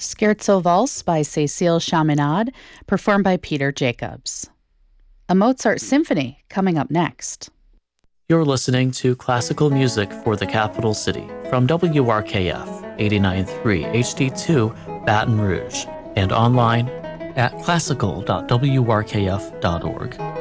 Scherzo Valse by Cécile Chaminade, performed by Peter Jacobs. A Mozart Symphony coming up next. You're listening to classical music for the capital city from WRKF 89.3 HD2 Baton Rouge and online at classical.wrkf.org.